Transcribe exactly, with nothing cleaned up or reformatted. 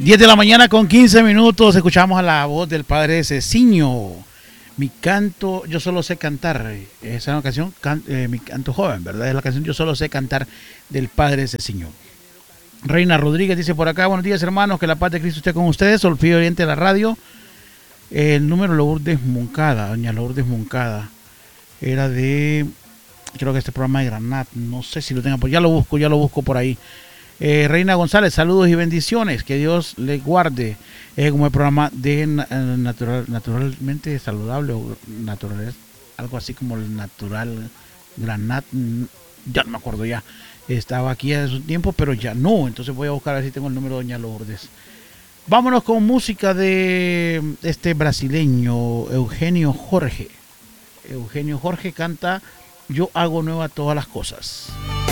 diez de la mañana con quince minutos. Escuchamos a la voz del padre Ceciño. Mi canto, yo solo sé cantar. Esa es una canción, can, eh, mi canto joven, ¿verdad? Es la canción Yo solo sé cantar del padre Ceciño. Reina Rodríguez dice por acá: buenos días, hermanos, que la paz de Cristo esté con ustedes. Solfío Oriente de la radio. El número Lourdes Moncada, doña Lourdes Moncada. Era de, creo que este programa de Granat, no sé si lo tenga, pues ya lo busco, ya lo busco por ahí. Eh, Reina González, saludos y bendiciones, que Dios le guarde. Es como el programa de natural, naturalmente saludable o natural, algo así como el natural Granat, ya no me acuerdo ya. Estaba aquí hace un tiempo, pero ya no, entonces voy a buscar a ver si tengo el número de doña Lourdes. Vámonos con música de este brasileño, Eugenio Jorge. Eugenio Jorge canta Yo hago nueva todas las cosas.